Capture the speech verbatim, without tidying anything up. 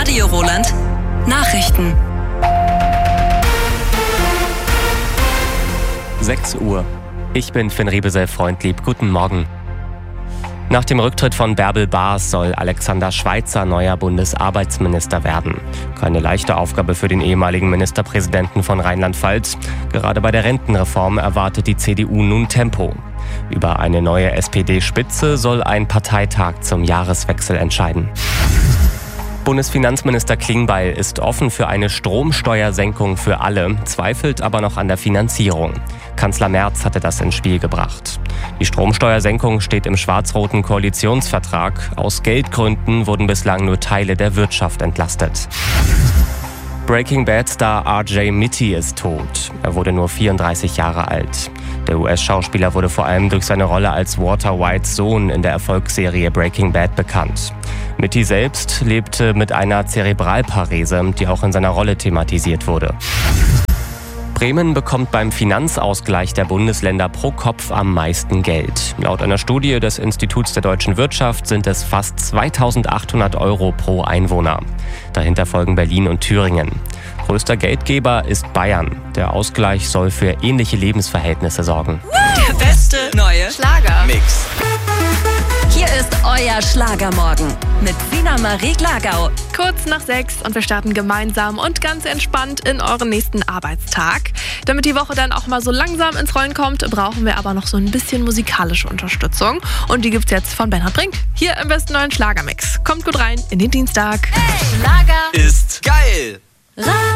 Radio Roland Nachrichten. sechs Uhr. Ich bin Finn Riebesel-Freundlieb. Guten Morgen. Nach dem Rücktritt von Bärbel Baas soll Alexander Schweitzer neuer Bundesarbeitsminister werden. Keine leichte Aufgabe für den ehemaligen Ministerpräsidenten von Rheinland-Pfalz. Gerade bei der Rentenreform erwartet die C D U nun Tempo. Über eine neue S P D-Spitze soll ein Parteitag zum Jahreswechsel entscheiden. Bundesfinanzminister Klingbeil ist offen für eine Stromsteuersenkung für alle, zweifelt aber noch an der Finanzierung. Kanzler Merz hatte das ins Spiel gebracht. Die Stromsteuersenkung steht im schwarz-roten Koalitionsvertrag. Aus Geldgründen wurden bislang nur Teile der Wirtschaft entlastet. Breaking Bad-Star R J Mitte ist tot. Er wurde nur vierunddreißig Jahre alt. Der U S-Schauspieler wurde vor allem durch seine Rolle als Walter Whites Sohn in der Erfolgsserie Breaking Bad bekannt. Mitte selbst lebte mit einer Zerebralparese, die auch in seiner Rolle thematisiert wurde. Bremen bekommt beim Finanzausgleich der Bundesländer pro Kopf am meisten Geld. Laut einer Studie des Instituts der deutschen Wirtschaft sind es fast zweitausendachthundert Euro pro Einwohner. Dahinter folgen Berlin und Thüringen. Größter Geldgeber ist Bayern. Der Ausgleich soll für ähnliche Lebensverhältnisse sorgen. Der beste neue Schlagermix. Hier ist euer Schlagermorgen mit Sina Marie Glagau. Kurz nach sechs und wir starten gemeinsam und ganz entspannt in euren nächsten Arbeitstag. Damit die Woche dann auch mal so langsam ins Rollen kommt, brauchen wir aber noch so ein bisschen musikalische Unterstützung. Und die gibt's jetzt von Bernhard Brink. Hier im besten neuen Schlagermix. Kommt gut rein in den Dienstag. Hey, Schlager Ist geil. Radio